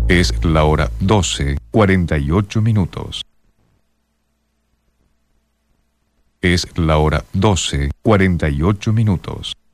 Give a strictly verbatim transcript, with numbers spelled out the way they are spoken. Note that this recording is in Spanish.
Es la hora doce, cuarenta y ocho minutos. Es la hora doce, cuarenta y ocho minutos.